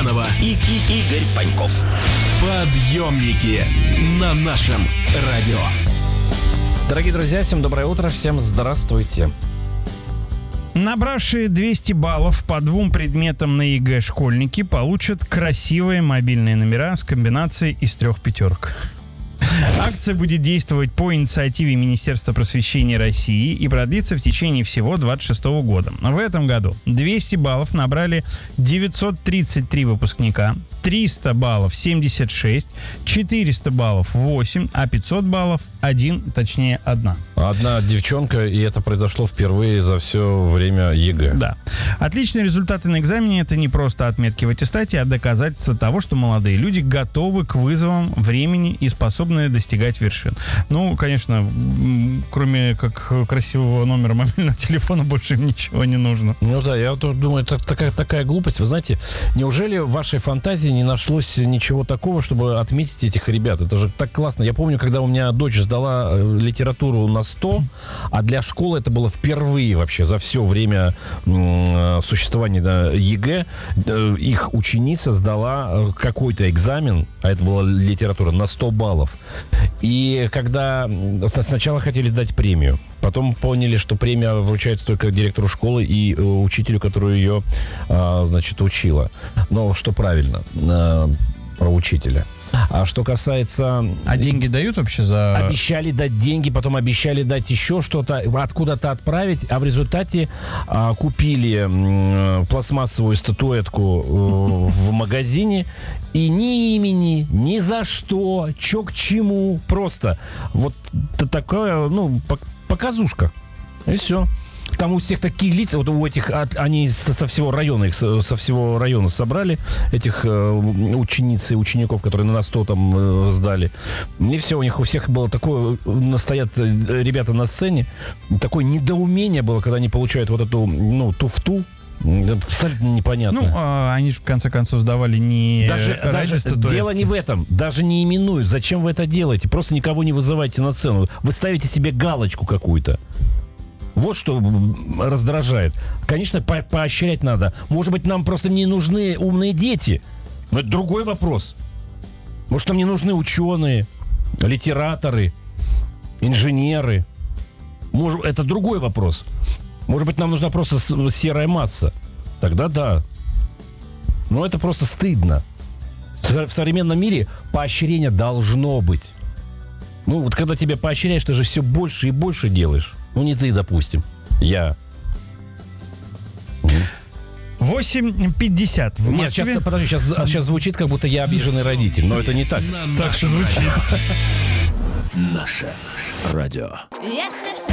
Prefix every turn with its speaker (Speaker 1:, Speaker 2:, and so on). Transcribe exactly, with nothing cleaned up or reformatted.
Speaker 1: Асланова и, и Игорь Паньков. Подъемники на нашем радио.
Speaker 2: Дорогие друзья, всем доброе утро, всем здравствуйте.
Speaker 3: Набравшие двести баллов по двум предметам на ЕГЭ школьники получат красивые мобильные номера с комбинацией из трех пятерок. Акция будет действовать по инициативе Министерства просвещения России и продлится в течение всего двадцать шестого года. В этом году двести баллов набрали девятьсот тридцать три выпускника, триста баллов семьдесят шесть, четыреста баллов восемь, а пятьсот баллов один, точнее одна.
Speaker 2: Одна девчонка, и это произошло впервые за все время ЕГЭ.
Speaker 3: Да. Отличные результаты на экзамене — это не просто отметки в аттестате, а доказательство того, что молодые люди готовы к вызовам времени и способны достигать вершин. Ну, конечно, кроме как красивого номера мобильного телефона, больше им ничего не нужно.
Speaker 2: Ну да, я вот думаю, это такая, такая глупость. Вы знаете, неужели в вашей фантазии не нашлось ничего такого, чтобы отметить этих ребят? Это же так классно. Я помню, когда у меня дочь сдала литературу на сто, а для школы это было впервые вообще за все время м- существования да, ЕГЭ. Их ученица сдала какой-то экзамен, а это была литература, на сто баллов. И когда сначала хотели дать премию, потом поняли, что премия вручается только директору школы и учителю, который ее, значит, учила. Но что правильно про учителя. А что касается...
Speaker 3: А деньги дают вообще за...
Speaker 2: Обещали дать деньги, потом обещали дать еще что-то, откуда-то отправить, а в результате а, купили м, пластмассовую статуэтку э, в магазине, и ни имени, ни за что, чё к чему, просто вот такое, ну, показушка, и все. Там у всех такие лица, вот у этих, они со всего района, их со всего района собрали, этих э, учениц и учеников, которые на сто там э, сдали. И все, у них у всех было такое, стоят ребята на сцене, такое недоумение было, когда они получают вот эту, ну, туфту. Абсолютно непонятно.
Speaker 3: Ну, а они же в конце концов сдавали не...
Speaker 2: Даже, даже дело не в этом. Даже не именуют. Зачем вы это делаете? Просто никого не вызывайте на сцену. Вы ставите себе галочку какую-то. Вот что раздражает. Конечно, по- поощрять надо. Может быть, нам просто не нужны умные дети. Но это другой вопрос. Может, нам не нужны ученые, литераторы, инженеры. Может, это другой вопрос. Может быть, нам нужна просто серая масса. Тогда да. Но это просто стыдно. В современном мире поощрение должно быть. Ну, вот когда тебя поощряешь, ты же все больше и больше делаешь. Ну, не ты, допустим. Я.
Speaker 3: восемь пятьдесят в
Speaker 2: Нет, сейчас, подожди, сейчас, сейчас звучит, как будто я обиженный родитель. Но это не так.
Speaker 1: На
Speaker 3: Так что звучит.
Speaker 1: Наше радио.
Speaker 4: Если